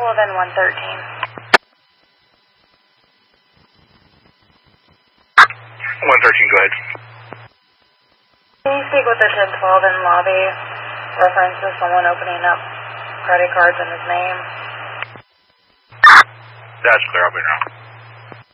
then 113. 113, go ahead. Can you speak with the 1012 in lobby? Reference to someone opening up credit cards in his name. That's clear, I'll be now.